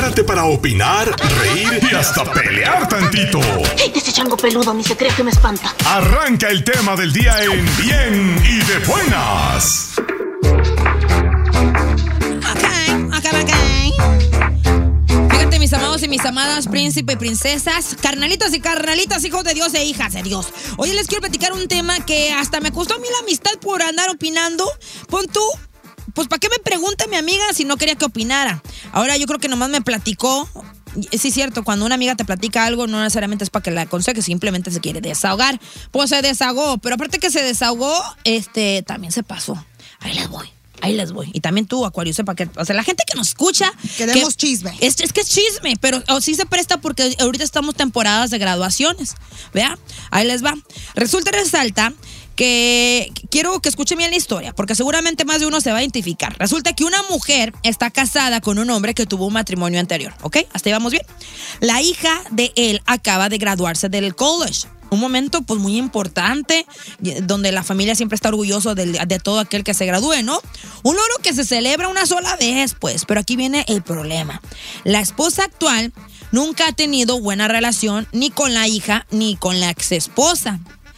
Prepárate para opinar, reír y hasta pelear tantito. ¡Hey, ese chango peludo! Ni se cree que me espanta. Arranca el tema del día en Bien y de Buenas. Ok. Fíjate, mis amados y mis amadas, príncipe y princesas, carnalitos y carnalitas, hijos de Dios e hijas de Dios. Hoy les quiero platicar un tema que hasta me costó a mí la amistad por andar opinando. Pon tú, pues ¿para qué me pregunta mi amiga si no quería que opinara? Ahora yo creo que nomás me platicó. Sí, es cierto, cuando una amiga te platica algo, no necesariamente es para que la aconseje, simplemente se quiere desahogar. Pues se desahogó, pero aparte que se desahogó, también se pasó. Ahí les voy. Y también tú, Acuario, sepa que, o sea, la gente que nos escucha... Queremos chisme. Es que es chisme, pero sí se presta porque ahorita estamos temporadas de graduaciones. ¿Vea? Ahí les va. Resulta y resalta que quiero que escuchen bien la historia, porque seguramente más de uno se va a identificar. Resulta que una mujer está casada con un hombre que tuvo un matrimonio anterior, ¿ok? Hasta ahí vamos bien. La hija de él acaba de graduarse del college. Un momento pues muy importante, donde la familia siempre está orgulloso de todo aquel que se gradúe, ¿no? Un logro que se celebra una sola vez, pues, pero aquí viene el problema. La esposa actual nunca ha tenido buena relación ni con la hija ni con la exesposa.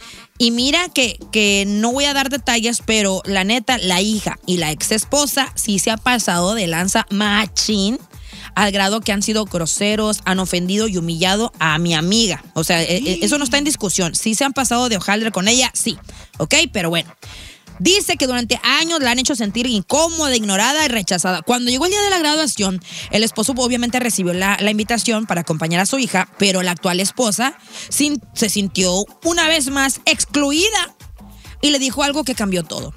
Y mira que no voy a dar detalles, pero la neta, la hija y la exesposa sí se ha pasado de lanza machín, al grado que han sido groseros, han ofendido y humillado a mi amiga. O sea, eso no está en discusión. Sí se han pasado de hojaldre con ella, sí. ¿Ok? Pero bueno. Dice que durante años la han hecho sentir incómoda, ignorada y rechazada. Cuando llegó el día de la graduación, el esposo obviamente recibió la invitación para acompañar a su hija, pero la actual esposa se sintió una vez más excluida y le dijo algo que cambió todo.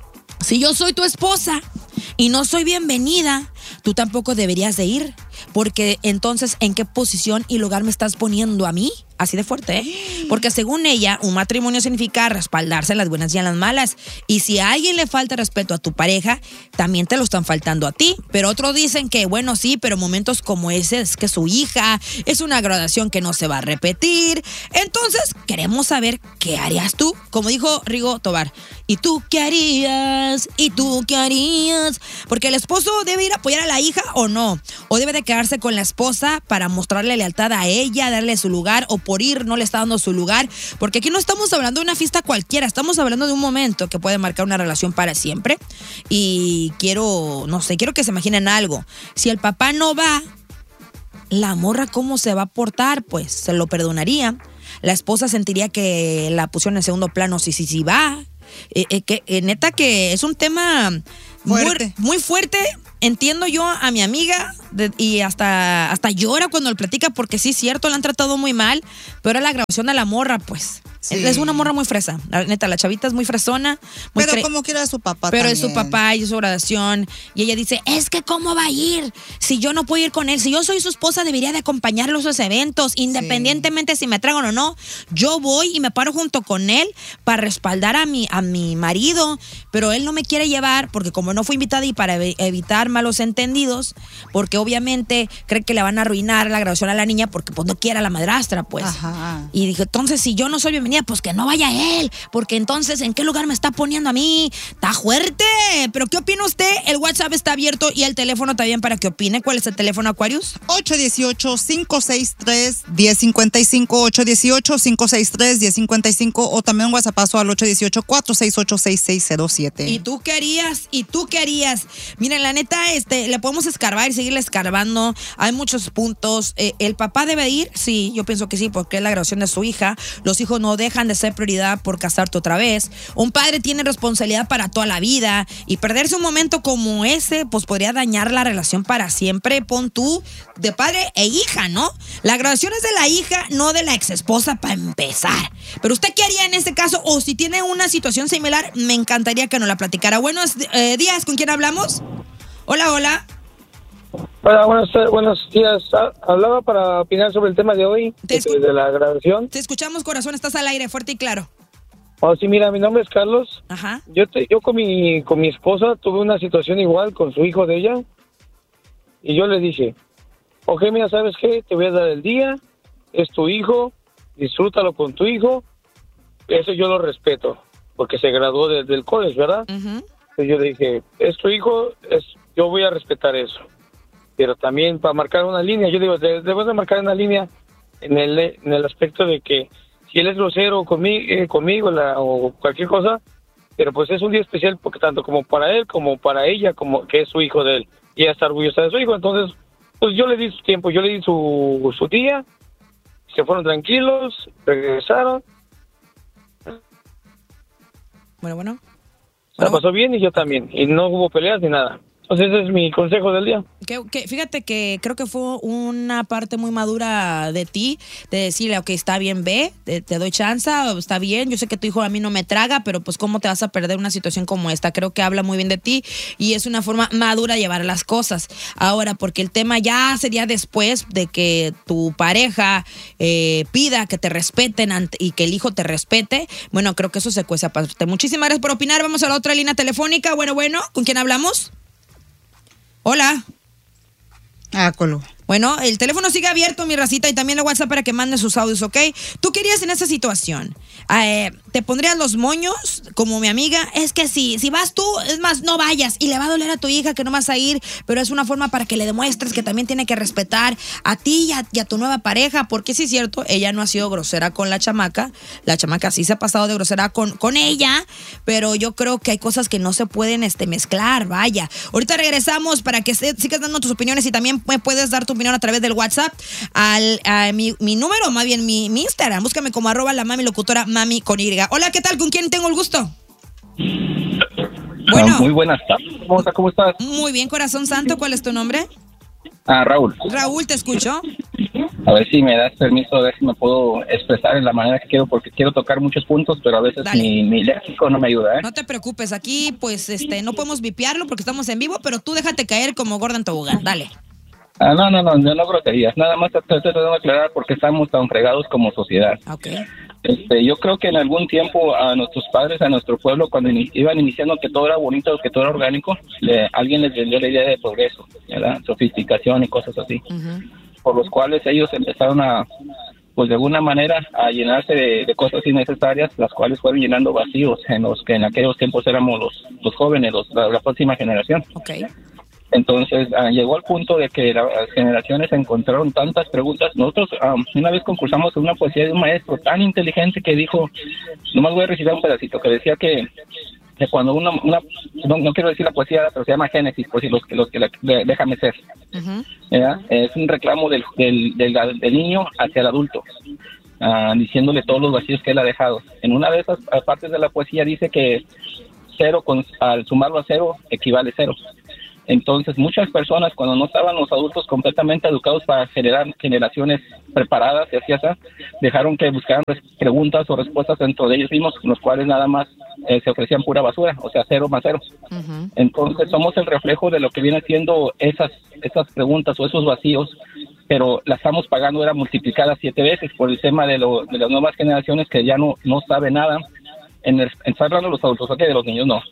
Si yo soy tu esposa y no soy bienvenida, tú tampoco deberías de ir, porque entonces, ¿en qué posición y lugar me estás poniendo a mí? Así de fuerte, ¿eh? Porque según ella, un matrimonio significa respaldarse en las buenas y en las malas. Y si a alguien le falta respeto a tu pareja, también te lo están faltando a ti. Pero otros dicen que, bueno, sí, pero momentos como ese es que su hija es una graduación que no se va a repetir. Entonces, queremos saber qué harías tú. Como dijo Rigo Tobar, ¿y tú qué harías? ¿Y tú qué harías? Porque el esposo debe ir a apoyar a la hija o no. O debe de quedarse con la esposa para mostrarle lealtad a ella, darle su lugar, o por ir no le está dando su lugar, porque aquí no estamos hablando de una fiesta cualquiera, estamos hablando de un momento que puede marcar una relación para siempre. Y quiero que se imaginen algo. Si el papá no va, la morra ¿cómo se va a portar? Pues se lo perdonaría. La esposa sentiría que la pusieron en segundo plano si va. Neta que es un tema muy fuerte. Entiendo yo a mi amiga y hasta llora cuando le platica, porque sí es cierto, la han tratado muy mal, pero la grabación de la morra, pues, sí. Es una morra muy fresa. Neta, la chavita es muy fresona. Pero como quiera su papá pero también. Es su papá y su oración. Y ella dice, es que ¿cómo va a ir? Si yo no puedo ir con él, si yo soy su esposa, debería de acompañarlo a esos eventos, independientemente si me tragan o no. Yo voy y me paro junto con él para respaldar a mi marido, pero él no me quiere llevar porque como no fue invitada y para evitar malos entendidos, porque obviamente cree que le van a arruinar la graduación a la niña porque pues no quiere a la madrastra, pues. Ajá. Y dije, entonces si yo no soy bienvenida, pues que no vaya él, porque entonces ¿en qué lugar me está poniendo a mí? Está fuerte. Pero ¿qué opina usted? El WhatsApp está abierto y el teléfono también para que opine. ¿Cuál es el teléfono, Aquarius? 818-563-1055, 818-563-1055, o también un WhatsAppazo al 818-468-6607. ¿Y tú qué harías? Miren, la neta, le podemos escarbar y seguirle escarbando. Hay muchos puntos. ¿El papá debe ir? Sí, yo pienso que sí, porque es la graduación de su hija. Los hijos no dejan de ser prioridad por casarte otra vez. Un padre tiene responsabilidad para toda la vida y perderse un momento como ese, pues podría dañar la relación para siempre. Pon tú de padre e hija, ¿no? La graduación es de la hija, no de la exesposa para empezar. Pero ¿usted qué haría en este caso? O si tiene una situación similar, me encantaría que nos la platicara. Buenos días, ¿con quién hablamos? Hola. Hola, buenos días. Hablaba para opinar sobre el tema de hoy, de la graduación. Te escuchamos, corazón, estás al aire, fuerte y claro. Oh, sí, mira, mi nombre es Carlos. Ajá. Yo con mi esposa tuve una situación igual con su hijo de ella. Y yo le dije, ok, mira, ¿sabes qué? Te voy a dar el día, es tu hijo, disfrútalo con tu hijo. Eso yo lo respeto, porque se graduó del college, ¿verdad? Uh-huh. Entonces yo le dije, es tu hijo, yo voy a respetar eso. pero también para marcar una línea. Yo digo, debes de marcar una línea en el aspecto de que si él es grosero conmigo o cualquier cosa, pero pues es un día especial porque tanto como para él como para ella, como que es su hijo de él, y ella está orgullosa de su hijo. Entonces pues yo le di su tiempo, yo le di su día, se fueron tranquilos, regresaron. Bueno. La pasó bien y yo también, y no hubo peleas ni nada. Entonces ese es mi consejo del día. Fíjate que creo que fue una parte muy madura de ti, de decirle, ok, está bien, ve, te doy chance, está bien, yo sé que tu hijo a mí no me traga, pero pues cómo te vas a perder una situación como esta. Creo que habla muy bien de ti y es una forma madura de llevar las cosas. Ahora, porque el tema ya sería después de que tu pareja pida que te respeten y que el hijo te respete, bueno, creo que eso se cuece aparte. Muchísimas gracias por opinar. Vamos a la otra línea telefónica. Bueno, ¿con quién hablamos? Hola. Colo. Bueno, el teléfono sigue abierto, mi racita, y también el WhatsApp para que manden sus audios, ¿ok? ¿Tú querías en esa situación? ¿Te pondrías los moños como mi amiga? Es que si vas tú, es más, no vayas y le va a doler a tu hija que no vas a ir, pero es una forma para que le demuestres que también tiene que respetar a ti y a tu nueva pareja, porque sí es cierto, ella no ha sido grosera con la chamaca sí se ha pasado de grosera con ella, pero yo creo que hay cosas que no se pueden mezclar, vaya. Ahorita regresamos para que sigas dando tus opiniones y también me puedes dar tu opinión a través del WhatsApp a mi número, más bien mi Instagram. Búscame como @lamamilocutora, mami con Y. Hola, ¿qué tal? ¿Con quién tengo el gusto? Bueno. Muy buenas tardes. ¿Cómo estás? Muy bien, corazón santo. ¿Cuál es tu nombre? Raúl. Raúl, te escucho. A ver si me das permiso, a ver si me puedo expresar en la manera que quiero, porque quiero tocar muchos puntos, pero a veces mi léxico no me ayuda, ¿eh? No te preocupes, aquí pues no podemos vipearlo porque estamos en vivo, pero tú déjate caer como Gordon Tobogán, dale. No groserías, nada más estoy tratando de aclarar porque estamos tan fregados como sociedad. Okay. Yo creo que en algún tiempo a nuestros padres, a nuestro pueblo, cuando iban iniciando que todo era bonito, que todo era orgánico, alguien les vendió la idea de progreso, ¿verdad? Sofisticación y cosas así, por los cuales ellos empezaron pues de alguna manera a llenarse de cosas innecesarias, las cuales fueron llenando vacíos en los que en aquellos tiempos éramos los jóvenes, la próxima generación. Okay. Entonces llegó al punto de que las generaciones encontraron tantas preguntas. Nosotros una vez concursamos en una poesía de un maestro tan inteligente que dijo, nomás voy a recitar un pedacito, que decía que cuando no quiero decir la poesía, pero se llama Génesis, pues, los que déjame ser. Es un reclamo del niño hacia el adulto, diciéndole todos los vacíos que él ha dejado. En una de esas partes de la poesía dice que cero al sumarlo a cero equivale cero. Entonces, muchas personas, cuando no estaban los adultos completamente educados para generar generaciones preparadas y así, dejaron que buscaran preguntas o respuestas dentro de ellos mismos, los cuales nada más se ofrecían pura basura, o sea, cero más cero. Entonces, somos el reflejo de lo que viene siendo esas preguntas o esos vacíos, pero la estamos pagando era multiplicada 7 veces por el tema de las nuevas generaciones que ya no saben nada. Está hablando de los adultos, de los niños no.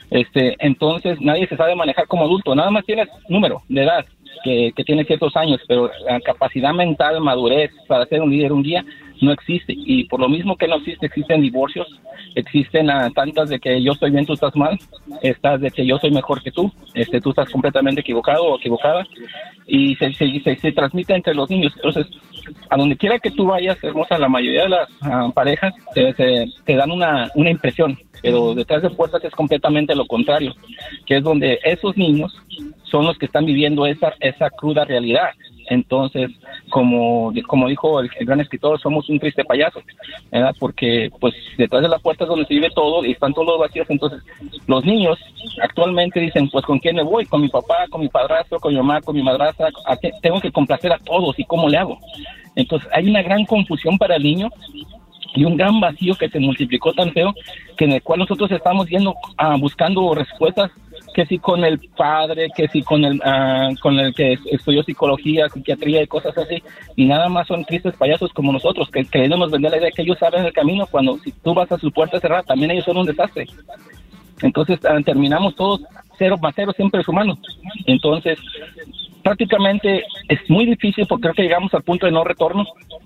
Entonces nadie se sabe manejar como adulto, nada más tienes número de edad que tiene ciertos años, pero la capacidad mental, madurez para ser un líder un día no existe, y por lo mismo que no existe, existen divorcios, existen tantas de que yo estoy bien, tú estás mal, estás de que yo soy mejor que tú estás completamente equivocado o equivocada, y se transmite entre los niños. Entonces, a donde quiera que tú vayas, hermosa, la mayoría de las parejas te dan una impresión, pero detrás de puertas es completamente lo contrario, que es donde esos niños son los que están viviendo esa cruda realidad. Entonces, como dijo el gran escritor, somos un triste payaso, ¿verdad? Porque pues detrás de la puerta es donde se vive todo y están todos los vacíos. Entonces, los niños actualmente dicen, pues ¿con quién me voy? ¿Con mi papá, con mi padrastro, con mi mamá, con mi madrastra? Tengo que complacer a todos, ¿y cómo le hago? Entonces, hay una gran confusión para el niño y un gran vacío que se multiplicó tan feo, que en el cual nosotros estamos yendo buscando respuestas, que si con el padre, que si con el que estudió psicología, psiquiatría y cosas así, y nada más son tristes payasos como nosotros, que ellos nos venden la idea que ellos saben el camino, cuando si tú vas a su puerta cerrada, también ellos son un desastre. Entonces terminamos todos 0 más 0 siempre sumanos. Entonces prácticamente es muy difícil, porque creo que llegamos al punto de no retorno,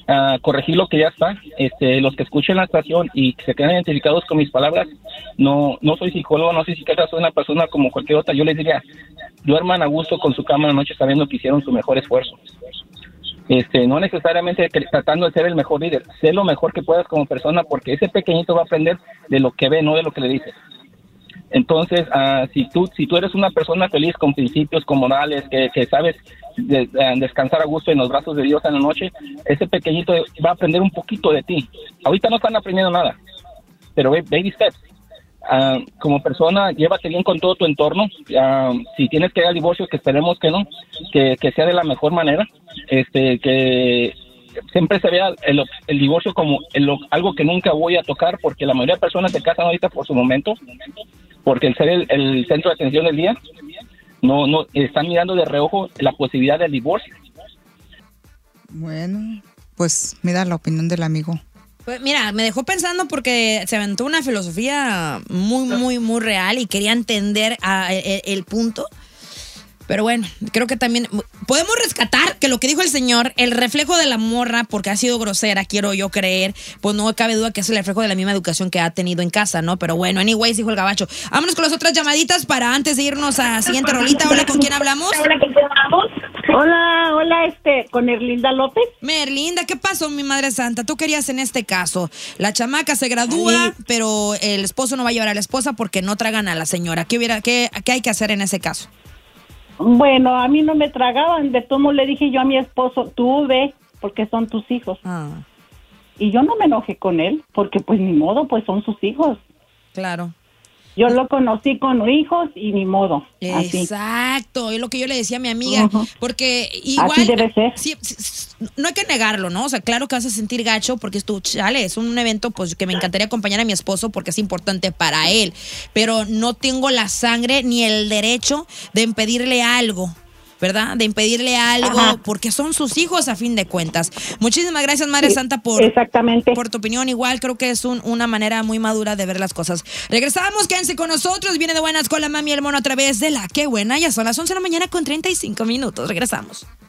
corregir lo que ya está. Los que escuchen la estación y que se queden identificados con mis palabras, no soy psicólogo, no soy psiquiatra, soy una persona como cualquier otra. Yo les diría, duerman a gusto con su cama en la noche sabiendo que hicieron su mejor esfuerzo. No necesariamente tratando de ser el mejor líder, sé lo mejor que puedas como persona, porque ese pequeñito va a aprender de lo que ve, no de lo que le dices. Entonces, si tú eres una persona feliz, con principios, con morales, que sabes descansar a gusto en los brazos de Dios en la noche, ese pequeñito va a aprender un poquito de ti. Ahorita no están aprendiendo nada, pero baby steps. Como persona, llévate bien con todo tu entorno. Si tienes que ir al divorcio, que esperemos que no, que sea de la mejor manera, que siempre se vea el divorcio como algo que nunca voy a tocar, porque la mayoría de personas se casan ahorita por su momento, porque el ser el centro de atención del día, no están mirando de reojo la posibilidad del divorcio. Bueno, pues mira la opinión del amigo. Pues mira, me dejó pensando porque se aventó una filosofía muy real y quería entender el punto. Pero bueno, creo que también podemos rescatar que lo que dijo el señor, el reflejo de la morra, porque ha sido grosera, quiero yo creer, pues no cabe duda que es el reflejo de la misma educación que ha tenido en casa, ¿no? Pero bueno, anyways, dijo el gabacho. Vámonos con las otras llamaditas para antes de irnos a la siguiente rolita. Hola, ¿con quién hablamos? Hola, con Erlinda López. Merlinda, ¿qué pasó, mi madre santa? Tú querías en este caso. La chamaca se gradúa, pero el esposo no va a llevar a la esposa porque no tragan a la señora. ¿Qué hay que hacer en ese caso? Bueno, a mí no me tragaban, de todo le dije yo a mi esposo, tú ve, porque son tus hijos. Y yo no me enojé con él, porque pues ni modo, pues son sus hijos. Claro. Yo lo conocí con hijos y ni modo. Exacto, es lo que yo le decía a mi amiga, porque igual así debe ser. Sí, no hay que negarlo, ¿no? O sea, claro que vas a sentir gacho porque es un evento pues que me encantaría acompañar a mi esposo porque es importante para él, pero no tengo la sangre ni el derecho de impedirle algo, ¿verdad? De impedirle algo, porque son sus hijos a fin de cuentas. Muchísimas gracias, Madre Santa, por tu opinión. Igual creo que es una manera muy madura de ver las cosas. Regresamos, quédense con nosotros. Viene de buenas con la mami y el mono a través de La Qué Buena. Ya son las 11 de la mañana con 35 minutos. Regresamos.